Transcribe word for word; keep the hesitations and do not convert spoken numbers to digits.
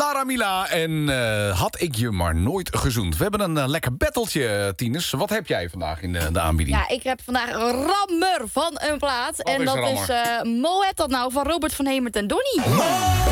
Lara Mila en uh, had ik je maar nooit gezoend. We hebben een uh, lekker battletje, Tines. Wat heb jij vandaag in de, de aanbieding? Ja, ik heb vandaag een rammer van een plaat. Wat en is dat een is uh, Moet dat nou van Robert van Hemert en Donnie. Oh!